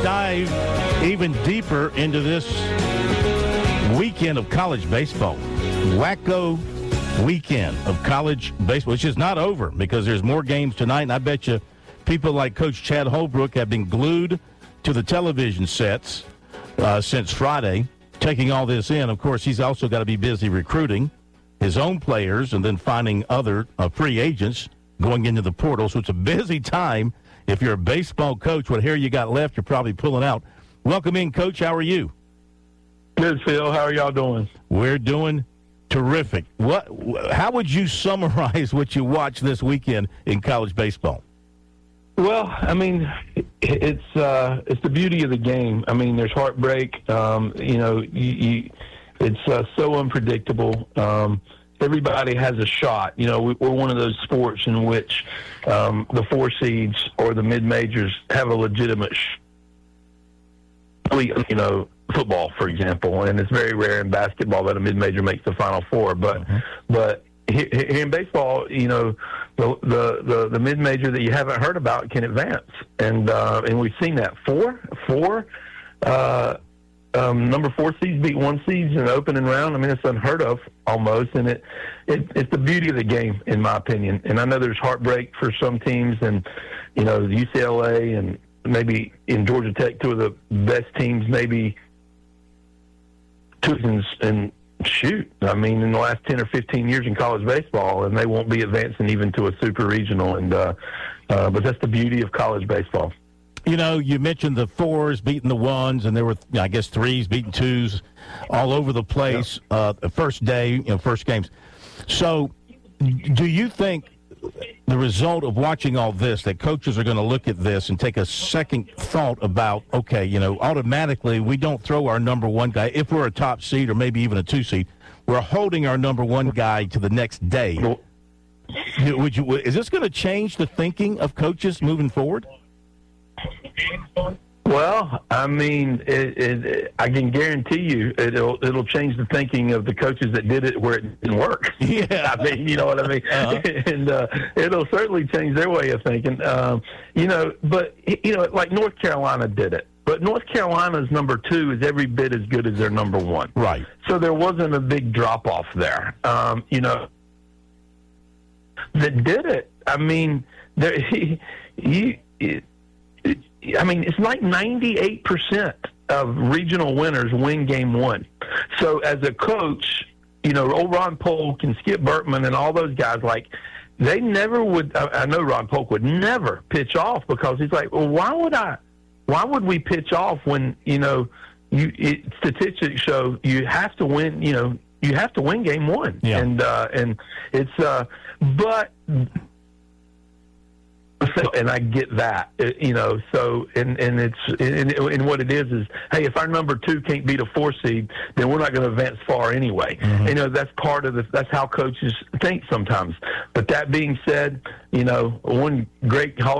dive even deeper into this weekend of college baseball. Wacko weekend of college baseball, which is not over because there's more games tonight, and I bet you people like Coach Chad Holbrook have been glued to the television sets since Friday, taking all this in. Of course, he's also got to be busy recruiting his own players and then finding other free agents going into the portal. So it's a busy time. If you're a baseball coach, what hair you got left, you're probably pulling out. Welcome in, Coach. How are you? Good, Phil. How are y'all doing? We're doing terrific. How would you summarize what you watched this weekend in college baseball? Well, I mean, it's the beauty of the game. I mean, there's heartbreak. It's so unpredictable. Everybody has a shot. You know, we're one of those sports in which the four seeds or the mid-majors have a legitimate football, for example, and it's very rare in basketball that a mid-major makes the Final Four. But here in baseball, you know, the mid-major that you haven't heard about can advance, and we've seen that four number 4 seeds beat 1 seeds in the opening round. I mean, it's unheard of almost, and it's the beauty of the game, in my opinion. And I know there's heartbreak for some teams, and you know, UCLA and maybe in Georgia Tech, two of the best teams, maybe and shoot, I mean, in the last 10 or 15 years in college baseball, and they won't be advancing even to a super regional. And but that's the beauty of college baseball. You know, you mentioned the 4s beating the 1s, and there were, I guess, 3s beating 2s all over the place. The first day, first games. So, do you think the result of watching all this, that coaches are going to look at this and take a second thought about, okay, automatically we don't throw our number 1 guy, if we're a top seed or maybe even a 2 seed, we're holding our number 1 guy to the next day. Is this going to change the thinking of coaches moving forward? Well, I mean, I can guarantee you it'll change the thinking of the coaches that did it where it didn't work. Yeah, I mean, you know what I mean. And it'll certainly change their way of thinking. But like North Carolina did it. But North Carolina's number 2 is every bit as good as their number 1. Right. So there wasn't a big drop off there. That did it. I mean, it's like 98% of regional winners win game 1. So as a coach, old Ron Polk and Skip Bertman and all those guys, like, they never would. I know Ron Polk would never pitch off because he's like, well, why would we pitch off when, statistics show you have to win, you have to win game 1. Yeah. And it's, but, and I get that, so, and what it is, hey, if our number 2 can't beat a 4 seed, then we're not going to advance far anyway. Mm-hmm. That's part of that's how coaches think sometimes. But that being said, one great Hall